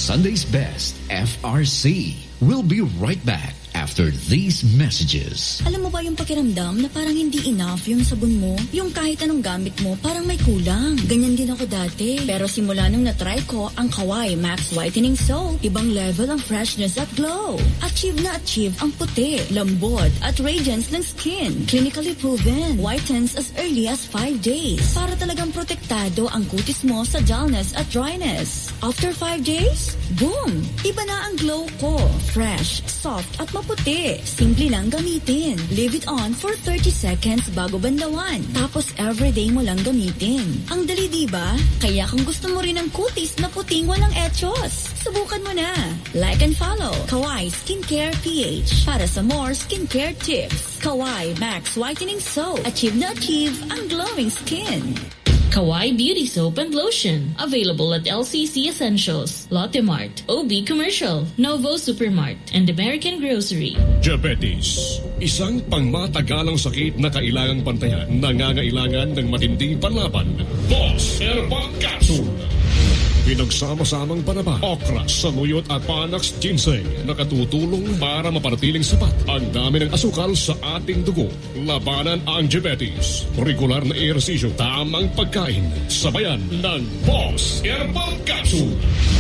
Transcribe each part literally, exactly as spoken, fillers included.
Sunday's Best, F R C. We'll be right back after these messages. Alam mo ba yung pakiramdam na parang hindi enough yung sabon mo? Yung kahit anong gamit mo, parang may kulang. Ganyan din ako dati. Pero simula nung na-try ko ang Kawai Max Whitening Soap, ibang level ang freshness at glow. Achieve na achieve ang puti, lambot at radiance ng skin. Clinically proven. Whitens as early as five days. Para talagang protektado ang kutis mo sa dullness at dryness. After five days, boom! Iba na ang glow ko. Fresh, soft at maputi. Simple lang gamitin. Leave it on for thirty seconds bago bandawan. Tapos everyday mo lang gamitin. Ang dali, diba? Kaya kung gusto mo rin ng kutis na puting walang etchos, subukan mo na. Like and follow Kawai Skincare P H para sa more skincare tips. Kawai Max Whitening Soap. Achieve na achieve ang glowing skin. Kawai Beauty Soap and Lotion. Available at L C C Essentials, Lotte Mart, O B Commercial, Novo Supermart, and American Grocery. Diabetes. Isang pangmatagalang sakit na kailangang bantayan. Nangangailangan ng matinding panlaban. Boss Herbal Capsule. Pinagsama-samang panaba, okra, saluyot at panax ginseng nakatutulong para mapanatiling sapat ang dami ng asukal sa ating dugo. Labanan ang diabetes. Regular na ehersisyo, tamang pagkain, sabayan ng Boss Herbal Capsule.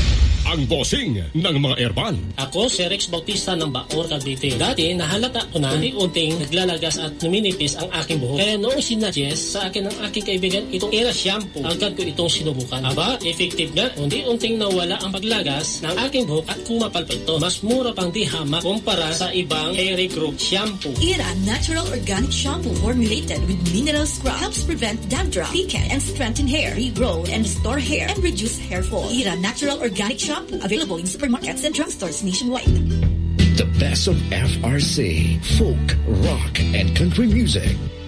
Ang bossing ng mga herbal. Ako si Rex Bautista ng Bacoor, Cavite. Dati nahalata ko na unti-unting naglalagas at numinipis ang aking buhok. Kaya noong sinuggest sa akin ng aking kaibigan itong Era Shampoo, agad ko itong sinubukan. Aba, effective nga. Unti-unting nawala ang paglagas ng aking buhok at kumapalpa ito. Mas mura pang di hamak kumpara sa ibang hair growth shampoo. Era Natural Organic Shampoo formulated with mineral scrub helps prevent dandruff, thicken and strengthen hair, regrow and restore hair, and reduce hair fall. Era Natural Organic Shampoo. Available in supermarkets and drugstores nationwide. The best of F R C, folk, rock, and country music.